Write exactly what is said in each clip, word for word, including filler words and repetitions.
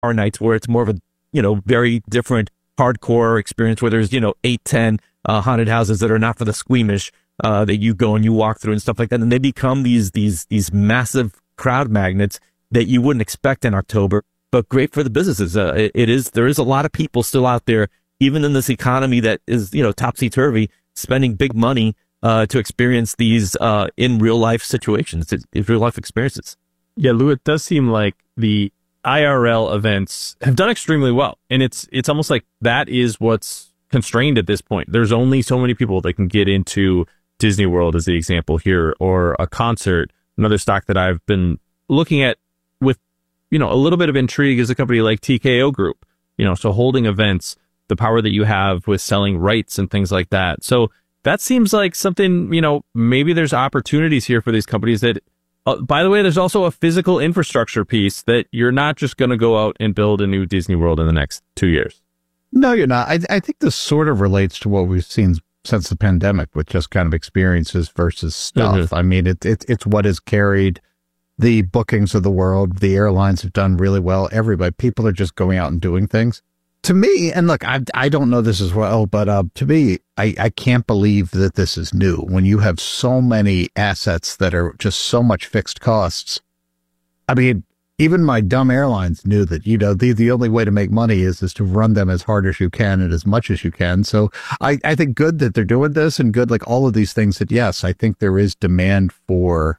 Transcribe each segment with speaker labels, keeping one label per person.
Speaker 1: our nights where it's more of a, you know, very different hardcore experience where there's, you know, eight, ten uh, haunted houses that are not for the squeamish, uh, that you go and you walk through and stuff like that. And they become these, these, these massive crowd magnets that you wouldn't expect in October, but great for the businesses. Uh, it, it is, there is a lot of people still out there, even in this economy that is, you know, topsy-turvy, spending big money uh, to experience these uh, in real life situations, in real life experiences.
Speaker 2: Yeah, Lou, it does seem like the I R L events have done extremely well. And it's it's almost like that is what's constrained at this point. There's only so many people that can get into Disney World, as the example here, or a concert. Another stock that I've been looking at with, you know, a little bit of intrigue is a company like T K O Group. You know, so holding events, the power that you have with selling rights and things like that. So that seems like something, you know, maybe there's opportunities here for these companies that, uh, by the way, there's also a physical infrastructure piece that you're not just going to go out and build a new Disney World in the next two years.
Speaker 3: No, you're not. I, I think this sort of relates to what we've seen since the pandemic with just kind of experiences versus stuff. Mm-hmm. I mean, it, it, it's what has carried the bookings of the world. The airlines have done really well. Everybody, people are just going out and doing things. To me, and look, I I don't know this as well, but uh, to me, I, I can't believe that this is new. When you have so many assets that are just so much fixed costs. I mean, even my dumb airlines knew that, you know, the, the only way to make money is, is to run them as hard as you can and as much as you can. So I, I think good that they're doing this, and good, like all of these things, that yes, I think there is demand for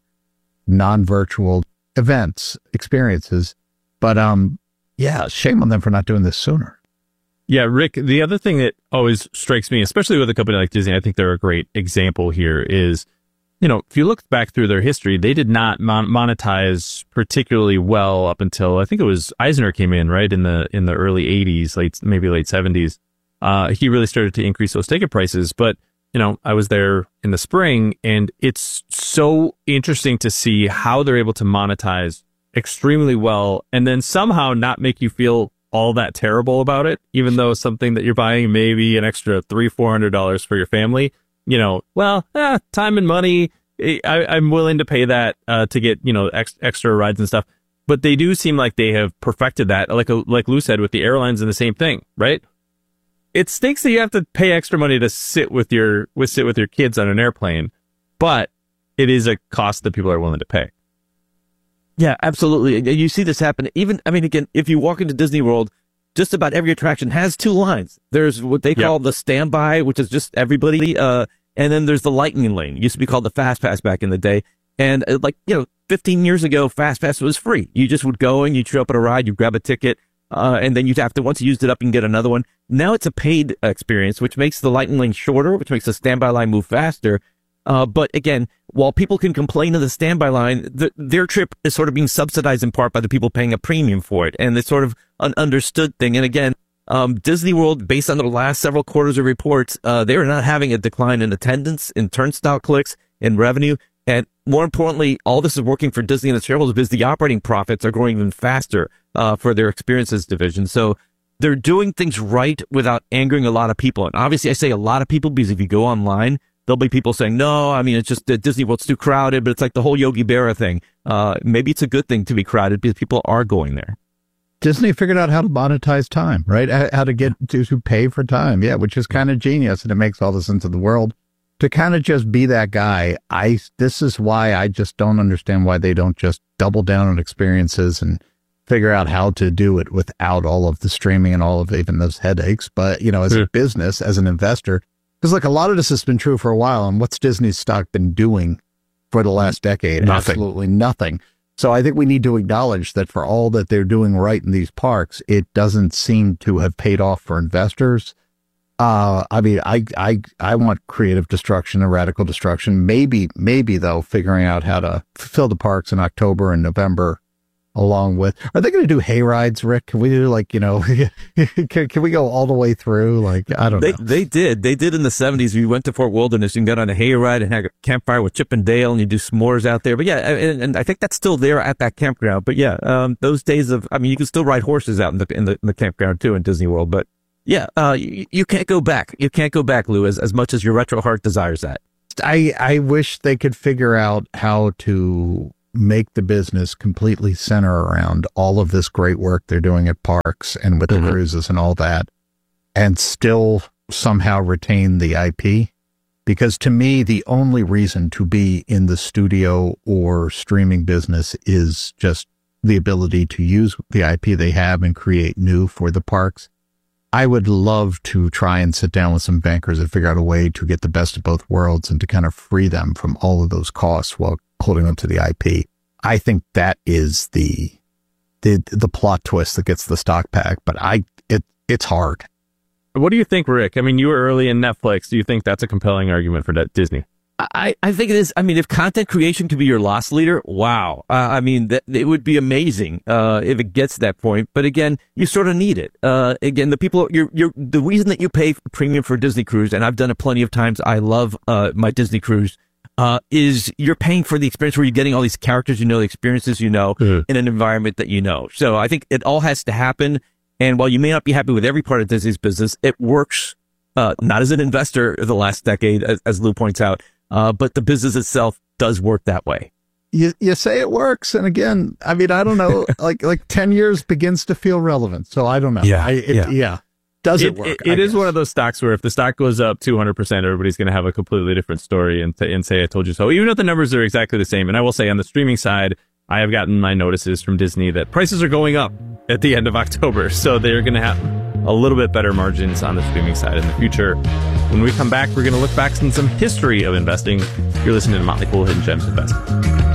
Speaker 3: non-virtual events, experiences, but um, yeah, shame on them for not doing this sooner.
Speaker 2: Yeah, Rick, the other thing that always strikes me, especially with a company like Disney, I think they're a great example here, is, you know, if you look back through their history, they did not mon- monetize particularly well up until, I think it was Eisner came in, right, in the in the early eighties, late maybe late seventies. Uh, he really started to increase those ticket prices. But, you know, I was there in the spring, and it's so interesting to see how they're able to monetize extremely well and then somehow not make you feel all that terrible about it, even though something that you're buying maybe an extra three, four hundred dollars for your family. You know, well, eh, time and money, I, I'm willing to pay that uh, to get, you know, ex- extra rides and stuff. But they do seem like they have perfected that, like a, like Lou said, with the airlines and the same thing, right? It stinks that you have to pay extra money to sit with your with sit with your kids on an airplane, but it is a cost that people are willing to pay.
Speaker 1: Yeah, absolutely. You see this happen. Even, I mean, again, if you walk into Disney World, just about every attraction has two lines. There's what they call yep. the standby, which is just everybody. Uh, and then there's the lightning lane. It used to be called the Fast Pass back in the day. And uh, like, you know, fifteen years ago, Fast Pass was free. You just would go and you'd show up at a ride, you grab a ticket, uh, and then you'd have to, once you used it up, you can get another one. Now it's a paid experience, which makes the lightning lane shorter, which makes the standby line move faster. Uh, but again, while people can complain of the standby line, the, their trip is sort of being subsidized in part by the people paying a premium for it. And it's sort of an understood thing. And again, um, Disney World, based on the last several quarters of reports, uh, they are not having a decline in attendance, in turnstile clicks, in revenue. And more importantly, all this is working for Disney and its shareholders because the operating profits are growing even faster, uh, for their experiences division. So they're doing things right without angering a lot of people. And obviously I say a lot of people because if you go online, there'll be people saying, no, I mean, it's just that Disney World's too crowded, but it's like the whole Yogi Berra thing. Uh, maybe it's a good thing to be crowded because people are going there.
Speaker 3: Disney figured out how to monetize time, right? How to get to, to pay for time. Yeah, which is kind of genius. And it makes all the sense in the world to kind of just be that guy. I, this is why I just don't understand why they don't just double down on experiences and figure out how to do it without all of the streaming and all of even those headaches. But, you know, as a business, as an investor, because, like, a lot of this has been true for a while. And what's Disney's stock been doing for the last decade?
Speaker 2: Nothing.
Speaker 3: Absolutely nothing. So I think we need to acknowledge that for all that they're doing right in these parks, it doesn't seem to have paid off for investors. Uh, I mean, I, I, I want creative destruction and radical destruction. Maybe, maybe, though, figuring out how to fill the parks in October and November. Along with, are they going to do hay rides, Rick? Can we do, like, you know, can, can we go all the way through? Like, I don't
Speaker 1: they,
Speaker 3: know.
Speaker 1: They did. They did in the seventies. We went to Fort Wilderness and got on a hay ride and had a campfire with Chip and Dale and you do s'mores out there. But yeah, and, and I think that's still there at that campground. But yeah, um, those days of, I mean, you can still ride horses out in the, in the, in the campground too in Disney World. But yeah, uh, you, you can't go back. You can't go back, Lou, as, as much as your retro heart desires that.
Speaker 3: I, I wish they could figure out how to make the business completely center around all of this great work they're doing at parks and with mm-hmm. the cruises and all that, and still somehow retain the I P. Because to me, the only reason to be in the studio or streaming business is just the ability to use the I P they have and create new for the parks. I would love to try and sit down with some bankers and figure out a way to get the best of both worlds and to kind of free them from all of those costs while holding them to the I P. I think that is the the the plot twist that gets the stock pack, but I it it's hard.
Speaker 2: What do you think, Rick? I mean, you were early in Netflix. Do you think that's a compelling argument for Disney?
Speaker 1: I, I think it is. I mean, if content creation could be your loss leader, wow. Uh, I mean, that, it would be amazing uh, if it gets to that point. But again, you sort of need it. Uh, again, the people, you're, you're, the reason that you pay premium for Disney Cruise, and I've done it plenty of times. I love uh, my Disney Cruise. Uh, is you're paying for the experience where you're getting all these characters, you know, the experiences, you know, mm-hmm. in an environment that you know. So I think it all has to happen. And while you may not be happy with every part of Disney's business, it works, uh, not as an investor the last decade, as, as Lou points out, uh, but the business itself does work that way.
Speaker 3: You you say it works, and again, I mean, I don't know, like like ten years begins to feel relevant, so I don't know.
Speaker 1: Yeah,
Speaker 3: I, it,
Speaker 1: yeah.
Speaker 3: yeah. Does it,
Speaker 2: it
Speaker 3: work?
Speaker 2: It, it is one of those stocks where if the stock goes up two hundred percent, everybody's going to have a completely different story and, t- and say, I told you so, even if the numbers are exactly the same. And I will say on the streaming side, I have gotten my notices from Disney that prices are going up at the end of October. So they're going to have a little bit better margins on the streaming side in the future. When we come back, we're going to look back on some history of investing. You're listening to Motley Fool Hidden Gems Investing.